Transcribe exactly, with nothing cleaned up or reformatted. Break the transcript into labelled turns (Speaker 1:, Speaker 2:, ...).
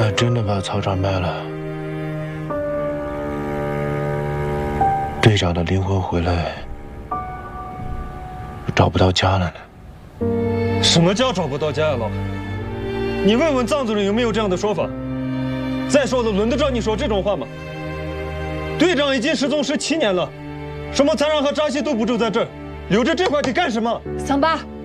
Speaker 1: 他真的把草场卖了，队长的灵魂回来，找不到家了呢。
Speaker 2: 什么叫找不到家呀，老韩？你问问藏族人有没有这样的说法？再说了，轮得着你说这种话吗？队长已经失踪十七年了，什么残让和扎西都不住在这儿，留着这块地干什么？
Speaker 3: 桑巴。